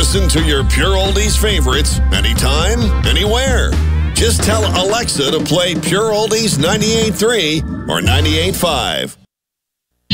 Listen to your Pure Oldies favorites anytime, anywhere. Just tell Alexa to play Pure Oldies 98.3 or 98.5.